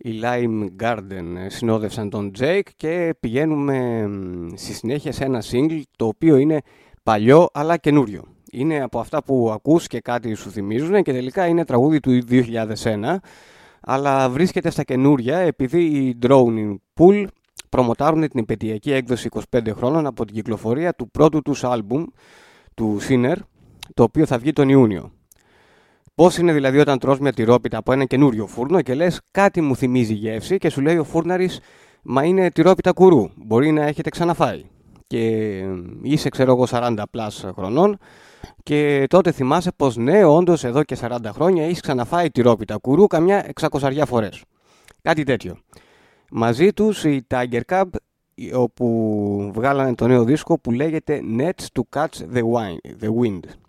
οι Lime Garden συνόδευσαν τον Jake και πηγαίνουμε στη συνέχεια σε ένα single το οποίο είναι παλιό αλλά καινούριο. Είναι από αυτά που ακούς και κάτι σου θυμίζουν και τελικά είναι τραγούδι του 2001, αλλά βρίσκεται στα καινούρια επειδή οι Drowning Pool προμοτάρουν την επαιτειακή έκδοση 25 χρόνων από την κυκλοφορία του πρώτου τους άλμπουμ του Sinner, το οποίο θα βγει τον Ιούνιο. Πώς είναι δηλαδή όταν τρως μια τυρόπιτα από ένα καινούριο φούρνο και λες κάτι μου θυμίζει γεύση και σου λέει ο φούρναρης μα είναι τυρόπιτα κουρού, μπορεί να έχετε ξαναφάει. Και είσαι ξέρω εγώ 40 πλάς χρονών και τότε θυμάσαι πως ναι όντως εδώ και 40 χρόνια έχεις ξαναφάει τυρόπιτα κουρού καμιά 600 φορές. Κάτι τέτοιο. Μαζί τους η Tiger Cub, όπου βγάλανε το νέο δίσκο που λέγεται Nets to Catch the Wind.